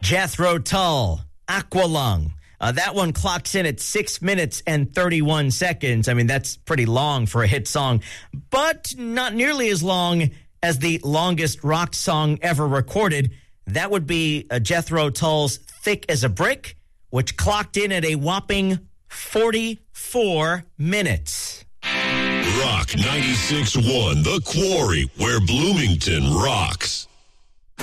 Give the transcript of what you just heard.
Jethro Tull, Aqualung. That one clocks in at 6 minutes and 31 seconds. I mean, that's pretty long for a hit song, but not nearly as long as the longest rock song ever recorded. That would be Jethro Tull's Thick as a Brick, which clocked in at a whopping 44 minutes. Rock 96.1, The Quarry, where Bloomington rocks.